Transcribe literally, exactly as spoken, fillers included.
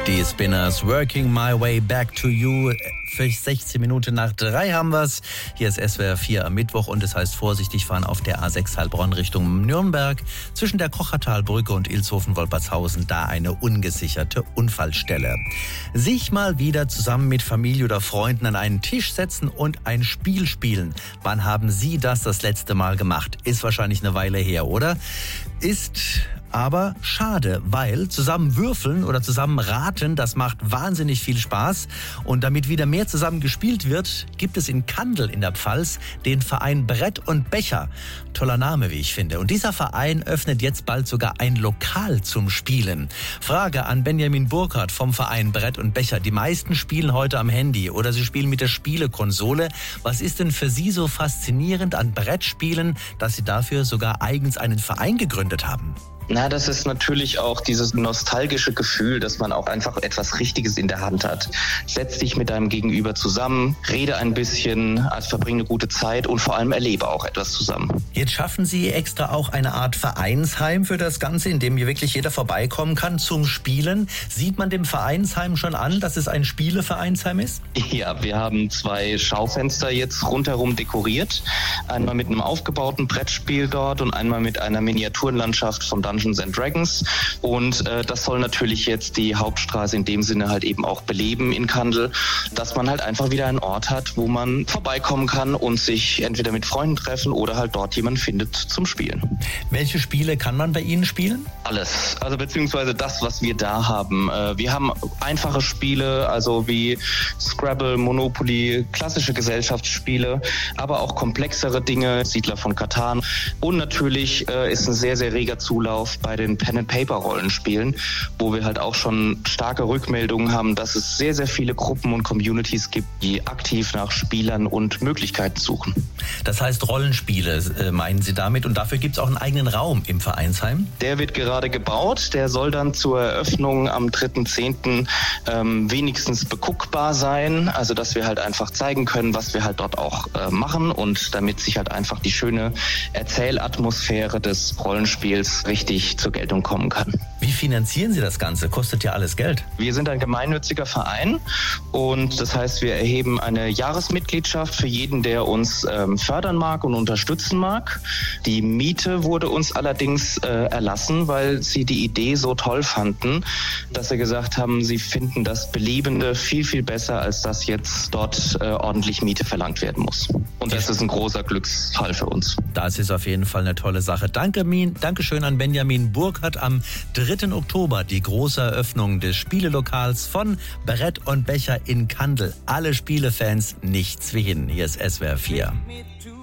Die Spinners, Working My Way Back to You. Für sechzehn Minuten nach drei haben wir's. Hier ist S W R vier am Mittwoch und es heißt vorsichtig fahren auf der A sechs Heilbronn Richtung Nürnberg. Zwischen der Kochertalbrücke und Ilshofen-Wolpertshausen da eine ungesicherte Unfallstelle. Sich mal wieder zusammen mit Familie oder Freunden an einen Tisch setzen und ein Spiel spielen. Wann haben Sie das das letzte Mal gemacht? Ist wahrscheinlich eine Weile her, oder? Ist aber schade, weil zusammen würfeln oder zusammen raten, das macht wahnsinnig viel Spaß. Und damit wieder mehr zusammen gespielt wird, gibt es in Kandel in der Pfalz den Verein Brett und Becher. Toller Name, wie ich finde. Und dieser Verein öffnet jetzt bald sogar ein Lokal zum Spielen. Frage an Benjamin Burkhardt vom Verein Brett und Becher. Die meisten spielen heute am Handy oder sie spielen mit der Spielekonsole. Was ist denn für Sie so faszinierend an Brettspielen, dass Sie dafür sogar eigens einen Verein gegründet haben? Na, das ist natürlich auch dieses nostalgische Gefühl, dass man auch einfach etwas Richtiges in der Hand hat. Setz dich mit deinem Gegenüber zusammen, rede ein bisschen, also verbring eine gute Zeit und vor allem erlebe auch etwas zusammen. Jetzt schaffen Sie extra auch eine Art Vereinsheim für das Ganze, in dem hier wirklich jeder vorbeikommen kann zum Spielen. Sieht man dem Vereinsheim schon an, dass es ein Spielevereinsheim ist? Ja, wir haben zwei Schaufenster jetzt rundherum dekoriert. Einmal mit einem aufgebauten Brettspiel dort und einmal mit einer Miniaturenlandschaft von Dungeons and Dragons. Und äh, das soll natürlich jetzt die Hauptstraße in dem Sinne halt eben auch beleben in Kandel, dass man halt einfach wieder einen Ort hat, wo man vorbeikommen kann und sich entweder mit Freunden treffen oder halt dort jemanden findet zum Spielen. Welche Spiele kann man bei Ihnen spielen? Alles, also beziehungsweise das, was wir da haben. Äh, wir haben einfache Spiele, also wie Scrabble, Monopoly, klassische Gesellschaftsspiele, aber auch komplexere Dinge, Siedler von Catan. Und natürlich äh, ist ein sehr, sehr reger Zulauf bei den Pen-and-Paper-Rollenspielen, wo wir halt auch schon starke Rückmeldungen haben, dass es sehr, sehr viele Gruppen und Communities gibt, die aktiv nach Spielern und Möglichkeiten suchen. Das heißt Rollenspiele, äh, meinen Sie damit? Und dafür gibt es auch einen eigenen Raum im Vereinsheim? Der wird gerade gebaut. Der soll dann zur Eröffnung am dritten zehnten Ähm, wenigstens beguckbar sein. Also, dass wir halt einfach zeigen können, was wir halt dort auch äh, machen und damit sich halt einfach die schöne Erzählatmosphäre des Rollenspiels richtig zur Geltung kommen kann. Wie finanzieren Sie das Ganze? Kostet ja alles Geld. Wir sind ein gemeinnütziger Verein und das heißt, wir erheben eine Jahresmitgliedschaft für jeden, der uns ähm, fördern mag und unterstützen mag. Die Miete wurde uns allerdings äh, erlassen, weil sie die Idee so toll fanden, dass sie gesagt haben, sie finden das Belebende viel, viel besser, als dass jetzt dort äh, ordentlich Miete verlangt werden muss. Und das ist ein großer Glücksfall für uns. Das ist auf jeden Fall eine tolle Sache. Danke, Dankeschön an Benjamin Burkhardt. Am dritten Oktober die große Eröffnung des Spielelokals von Brett und Becher in Kandel. Alle Spielefans, nichts wie hin. Hier ist S W R vier.